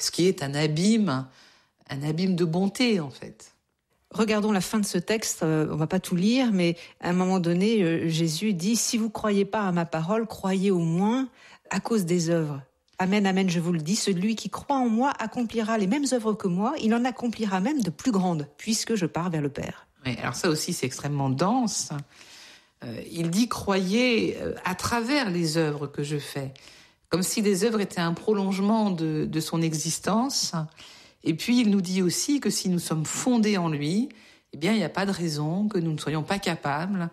ce qui est un abîme de bonté en fait. Regardons la fin de ce texte, on va pas tout lire, mais à un moment donné, Jésus dit « Si vous croyez pas à ma parole, croyez au moins à cause des œuvres. Amen, amen, je vous le dis, celui qui croit en moi accomplira les mêmes œuvres que moi, il en accomplira même de plus grandes, puisque je pars vers le Père. » Oui, alors ça aussi, c'est extrêmement dense. Il dit « Croyez à travers les œuvres que je fais », comme si les œuvres étaient un prolongement de son existence. Et puis, il nous dit aussi que si nous sommes fondés en lui, eh bien, il n'y a pas de raison que nous ne soyons pas capables,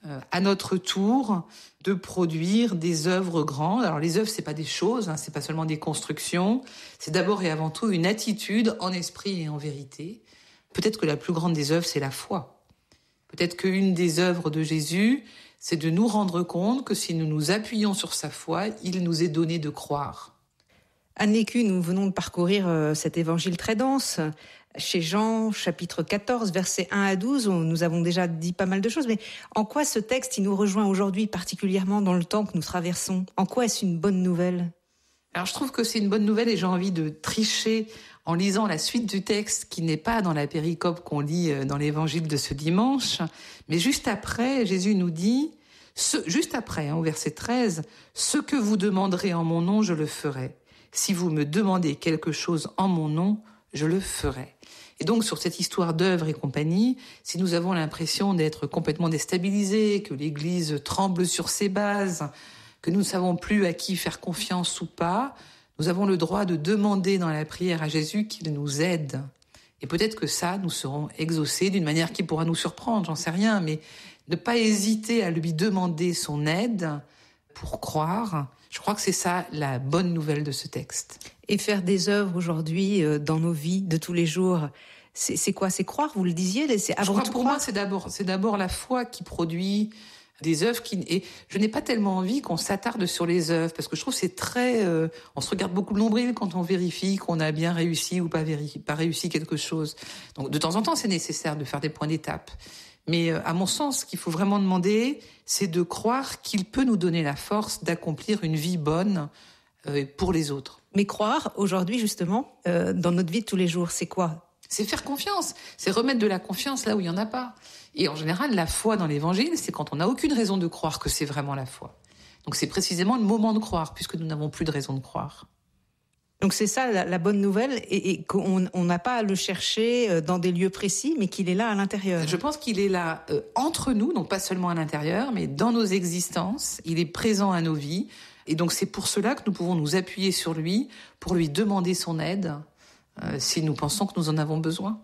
à notre tour, de produire des œuvres grandes. Alors, les œuvres, c'est pas des choses, hein, c'est pas seulement des constructions. C'est d'abord et avant tout une attitude en esprit et en vérité. Peut-être que la plus grande des œuvres, c'est la foi. Peut-être qu'une des œuvres de Jésus, c'est de nous rendre compte que si nous nous appuyons sur sa foi, il nous est donné de croire. Anne Lécu, nous venons de parcourir cet évangile très dense. Chez Jean, chapitre 14, versets 1 à 12, nous avons déjà dit pas mal de choses, mais en quoi ce texte, il nous rejoint aujourd'hui, particulièrement dans le temps que nous traversons? En quoi est-ce une bonne nouvelle? Alors je trouve que c'est une bonne nouvelle et j'ai envie de tricher en lisant la suite du texte qui n'est pas dans la péricope qu'on lit dans l'évangile de ce dimanche, mais juste après, Jésus nous dit, juste après, au verset 13, « Ce que vous demanderez en mon nom, je le ferai. Si vous me demandez quelque chose en mon nom, je le ferai. » Et donc, sur cette histoire d'œuvre et compagnie, si nous avons l'impression d'être complètement déstabilisés, que l'Église tremble sur ses bases, que nous ne savons plus à qui faire confiance ou pas, nous avons le droit de demander dans la prière à Jésus qu'il nous aide. Et peut-être que ça, nous serons exaucés d'une manière qui pourra nous surprendre, j'en sais rien, mais ne pas hésiter à lui demander son aide pour croire. Je crois que c'est ça la bonne nouvelle de ce texte. Et faire des œuvres aujourd'hui dans nos vies de tous les jours, c'est quoi? C'est croire, vous le disiez? C'est avant tout pour croire. Moi, c'est d'abord la foi qui produit des œuvres et je n'ai pas tellement envie qu'on s'attarde sur les œuvres parce que je trouve que c'est très on se regarde beaucoup le nombril quand on vérifie qu'on a bien réussi ou pas réussi quelque chose. Donc de temps en temps, c'est nécessaire de faire des points d'étape. Mais à mon sens, ce qu'il faut vraiment demander, c'est de croire qu'il peut nous donner la force d'accomplir une vie bonne pour les autres. Mais croire, aujourd'hui justement, dans notre vie de tous les jours, c'est quoi? C'est faire confiance, c'est remettre de la confiance là où il y en a pas. Et en général, la foi dans l'évangile, c'est quand on n'a aucune raison de croire que c'est vraiment la foi. Donc c'est précisément le moment de croire, puisque nous n'avons plus de raison de croire. Donc c'est ça la bonne nouvelle, et qu'on n'a pas à le chercher dans des lieux précis, mais qu'il est là à l'intérieur. Je pense qu'il est là entre nous, donc pas seulement à l'intérieur, mais dans nos existences. Il est présent à nos vies. Et donc c'est pour cela que nous pouvons nous appuyer sur lui, pour lui demander son aide, si nous pensons que nous en avons besoin.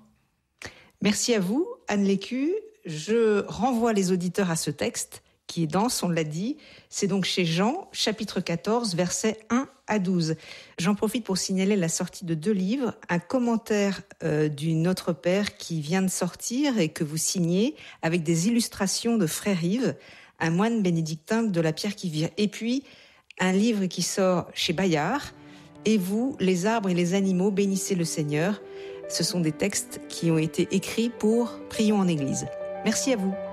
Merci à vous, Anne Lécu. Je renvoie les auditeurs à ce texte qui est dense, on l'a dit. C'est donc chez Jean, chapitre 14, versets 1 à 12. J'en profite pour signaler la sortie de 2 livres, un commentaire du Notre Père qui vient de sortir et que vous signez avec des illustrations de Frère Yves, un moine bénédictin de la Pierre qui vire. Et puis, un livre qui sort chez Bayard, Et vous, les arbres et les animaux, bénissez le Seigneur. Ce sont des textes qui ont été écrits pour Prions en Église. Merci à vous.